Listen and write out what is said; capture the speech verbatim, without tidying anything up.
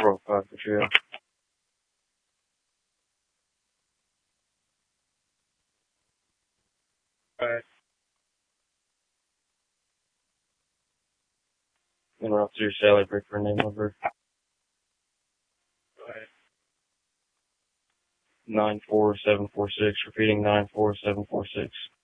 four oh five for trail. Alright. And run through Sally Brick for name number. Go ahead. nine four seven four six, repeating nine four seven four six.